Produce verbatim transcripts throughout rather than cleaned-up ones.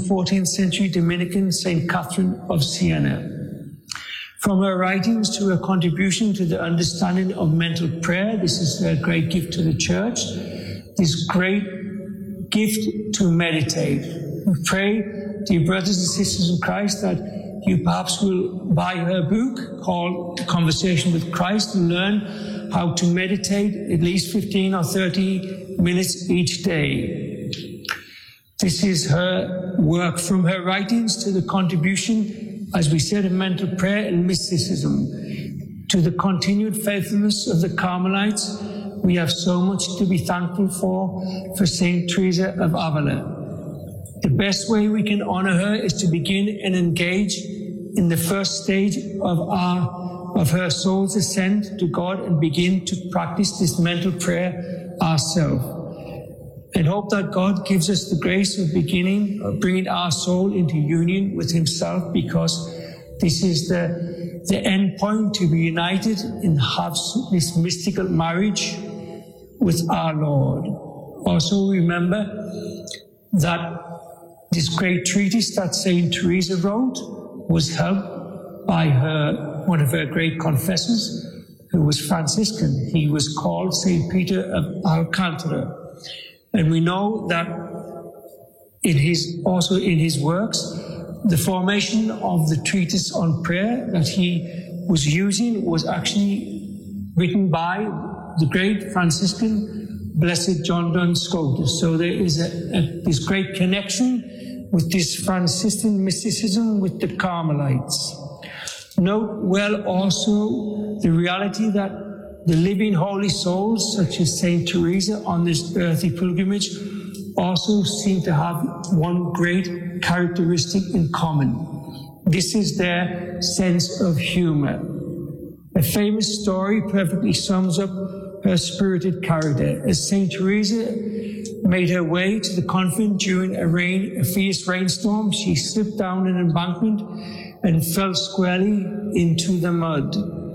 fourteenth century Dominican Saint Catherine of Siena. From her writings to her contribution to the understanding of mental prayer, this is a great gift to the church, this great gift to meditate. We pray, dear brothers and sisters in Christ, that you perhaps will buy her book called Conversation with Christ and learn how to meditate at least fifteen or thirty minutes each day. This is her work, from her writings to the contribution, as we said, of mental prayer and mysticism, to the continued faithfulness of the Carmelites. We have so much to be thankful for, for Saint Teresa of Avila. The best way we can honor her is to begin and engage in the first stage of our of her soul's ascent to God and begin to practice this mental prayer ourselves. And hope that God gives us the grace of beginning, of bringing our soul into union with himself, because this is the, the end point, to be united and have this mystical marriage with our Lord. Also remember that this great treatise that Saint Teresa wrote was helped by her, one of her great confessors, who was Franciscan. He was called Saint Peter of Alcantara. And we know that in his, also in his works, the formation of the treatise on prayer that he was using was actually written by the great Franciscan Blessed John Duns Scotus. So there is a, a, this great connection with this Franciscan mysticism with the Carmelites. Note well also the reality that the living holy souls, such as Saint Teresa on this earthly pilgrimage, also seem to have one great characteristic in common. This is their sense of humor. A famous story perfectly sums up her spirited character. As Saint Teresa made her way to the convent during a, rain, a fierce rainstorm, she slipped down an embankment and fell squarely into the mud.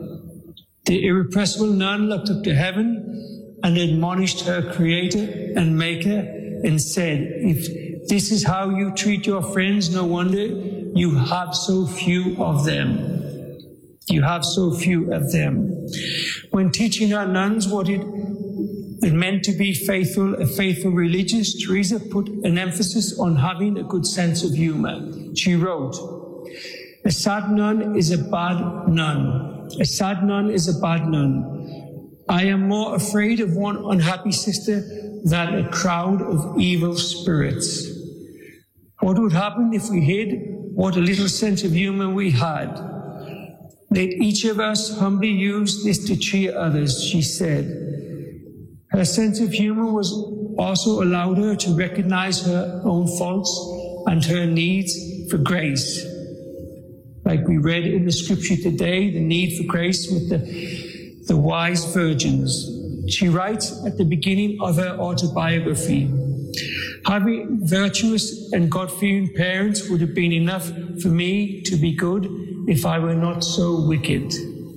The irrepressible nun looked up to heaven and admonished her Creator and Maker and said, "If this is how you treat your friends, no wonder you have so few of them. You have so few of them." When teaching her nuns what it, it meant to be faithful, a faithful religious, Teresa put an emphasis on having a good sense of humor. She wrote, "A sad nun is a bad nun. A sad nun is a bad nun. I am more afraid of one unhappy sister than a crowd of evil spirits." What would happen if we hid what a little sense of humor we had? Let each of us humbly use this to cheer others, she said. Her sense of humor was also allowed her to recognize her own faults and her needs for grace. Like we read in the scripture today, the need for grace with the, the wise virgins. She writes at the beginning of her autobiography, "Having virtuous and God-fearing parents would have been enough for me to be good if I were not so wicked."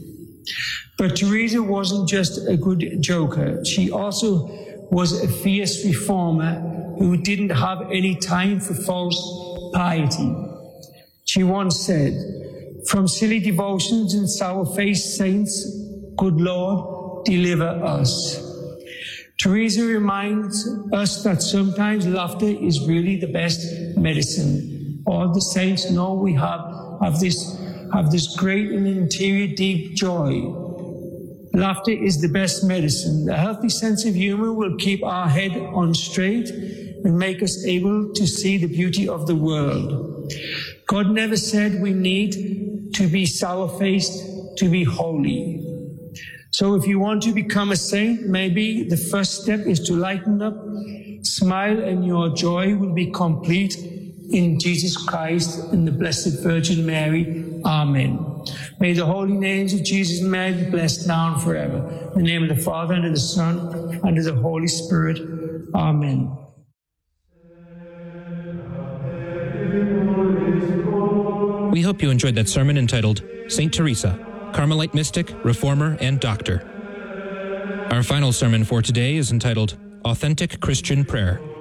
But Teresa wasn't just a good joker. She also was a fierce reformer who didn't have any time for false piety. She once said, "From silly devotions and sour-faced saints, good Lord, deliver us." Teresa reminds us that sometimes laughter is really the best medicine. All the saints know we have, have, this, have this great and interior deep joy. Laughter is the best medicine. A healthy sense of humor will keep our head on straight and make us able to see the beauty of the world. God never said we need to be sour-faced to be holy. So if you want to become a saint, maybe the first step is to lighten up, smile, and your joy will be complete in Jesus Christ and the Blessed Virgin Mary. Amen. May the holy names of Jesus and Mary be blessed now and forever. In the name of the Father, and of the Son, and of the Holy Spirit. Amen. We hope you enjoyed that sermon entitled Saint Teresa, Carmelite Mystic, Reformer, and Doctor. Our final sermon for today is entitled Authentic Christian Prayer.